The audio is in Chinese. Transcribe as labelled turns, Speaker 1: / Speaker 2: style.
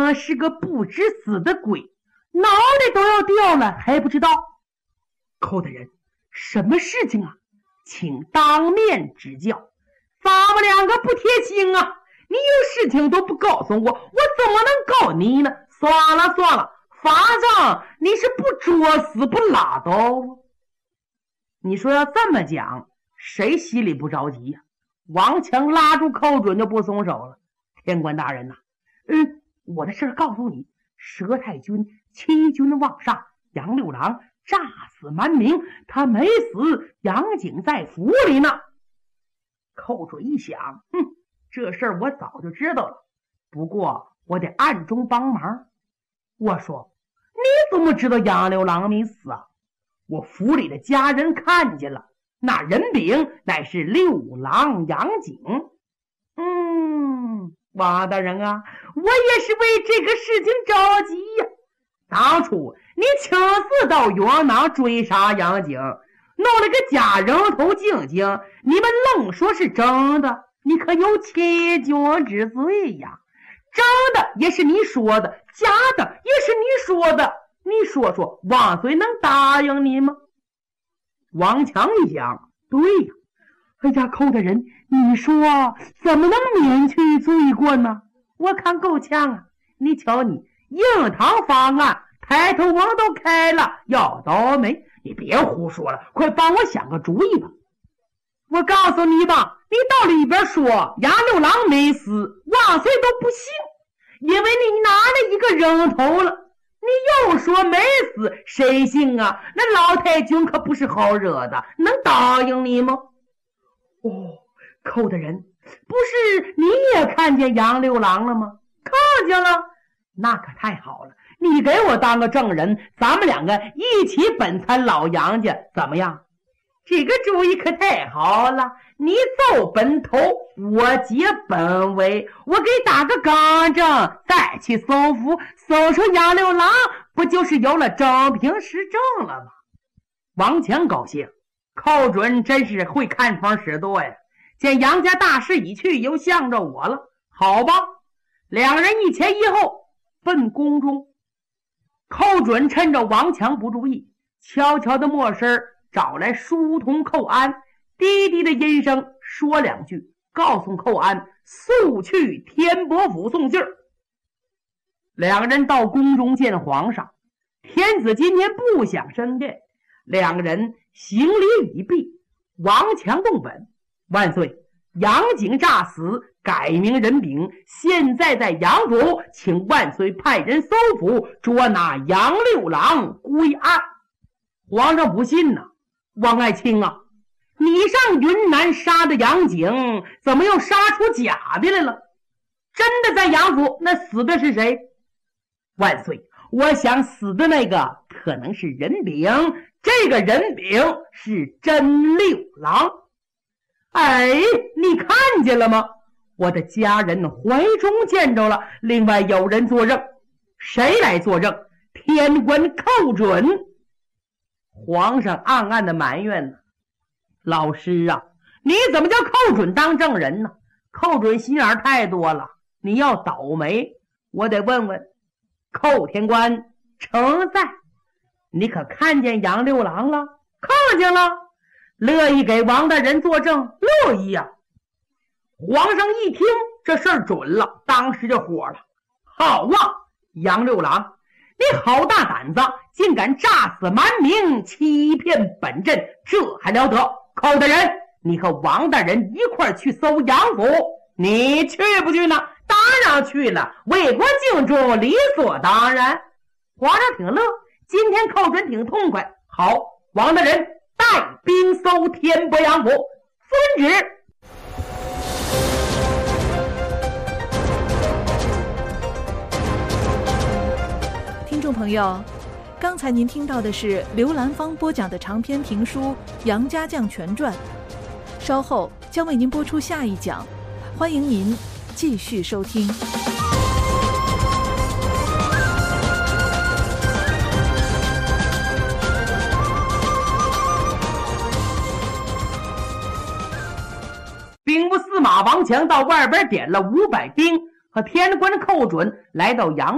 Speaker 1: 定是个不知死的鬼，脑袋都要掉了还不知道。寇大人，什么事情啊？请当面指教。咱们两个不贴心啊，你有事情都不告诉我，我怎么能告你呢？算了算了，反正你是不作死不拉倒。你说要这么讲，谁心里不着急呀？王强拉住寇准就不松手了。天官大人呐，我的事告诉你，佘太君欺君妄上，杨六郎诈死蛮名，他没死，杨景在府里呢。寇准一想，这事儿我早就知道了，不过我得暗中帮忙。我说，你怎么知道杨六郎没死啊？我府里的家人看见了，那人饼乃是六郎杨景。王大人啊，我也是为这个事情着急呀。当初你亲自到元朗追杀杨景，弄了个假人头静静，你们愣说是真的，你可有欺君之罪呀？真的也是你说的，假的也是你说的，你说说王随能答应你吗？王强一想，对呀，哎呀，寇大人，你说怎么能免去罪过呢？我看够呛啊！你瞧你硬堂方案，抬头王都开了，要倒霉！你别胡说了，快帮我想个主意吧！我告诉你吧，你到里边说杨六郎没死，万岁都不信，因为你拿了一个人头了。你又说没死，谁信啊？那老太君可不是好惹的，能答应你吗？寇大人，不是你也看见杨六郎了吗？看见了，那可太好了，你给我当个证人，咱们两个一起本参老杨家，怎么样？这个主意可太好了，你奏本头，我接本尾，我给打个纲正，再去搜府，搜出杨六郎，不就是有了正凭实证了吗？王强高兴，寇准真是会看风使舵呀，见杨家大势已去，又向着我了。好吧，两人一前一后奔宫中。寇准趁着王强不注意，悄悄的没身找来书童寇安，低低的音声说两句，告诉寇安速去天伯府送信儿。两人到宫中见皇上，天子今天不想升殿，两人行礼已毕。王强问本：万岁，杨景诈死，改名人丙，现在在杨府，请万岁派人搜府，捉拿杨六郎归案。皇上不信呐，王爱卿啊，你上云南杀的杨景，怎么又杀出假的来了？真的在杨府，那死的是谁？万岁，我想死的那个可能是人丙，这个人丙是真六郎。哎，你看见了吗？我的家人怀中见着了，另外有人作证。谁来作证？天官寇准。皇上暗暗的埋怨呢，老师啊，你怎么叫寇准当证人呢？寇准心眼太多了，你要倒霉，我得问问。寇天官诚在，你可看见杨六郎了？看见了，乐意给王大人作证？乐意呀。皇上一听这事儿准了，当时就火了。好啊，杨六郎，你好大胆子，竟敢诈死蛮民，欺骗本镇，这还了得？寇大人，你和王大人一块去搜杨府，你去不去呢？当然去了，为国敬重，理所当然。皇上挺乐，今天寇准挺痛快。好，王大人带兵搜天伯杨府，遵旨。
Speaker 2: 听众朋友，刚才您听到的是刘兰芳播讲的长篇评书《杨家将全传》，稍后将为您播出下一讲，欢迎您继续收听。
Speaker 1: 兵部司马王强到外边点了500兵，和天官寇准来到杨